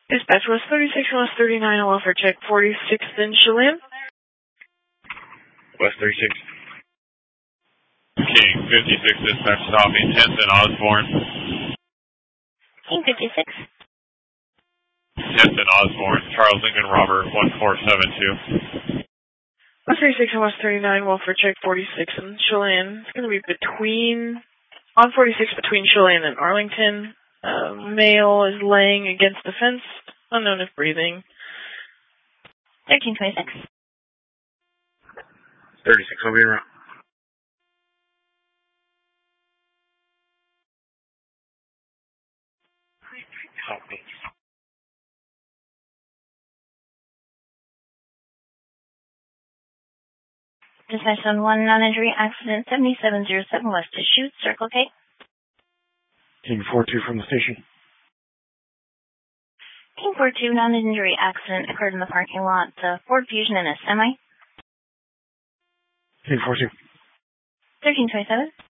Dispatch was 36 West 39, welfare check 46th in Chelan. West 36. King 56 dispatch stopping 10th and Osborne. King 56. 10th and Osborne, Charles Lincoln Robert 1472. West 36 and West 39, welfare check 46 in Chelan. It's going to be on 46 between Chelan and Arlington. Male is laying against the fence, unknown if breathing. 1326. 36, will be around. Copy. Dispatch on 1 non-injury accident 7707 West to shoot, Circle K. King 42 from the station. King 42 non-injury accident occurred in the parking lot. Ford Fusion and a semi. King 42. 1327.